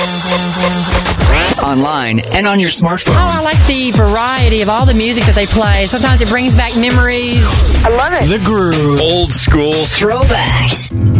Online and on your smartphone. Oh, I like the variety of all the music that they play. Sometimes it brings back memories. I love it. The Groove. Old school Throwbacks.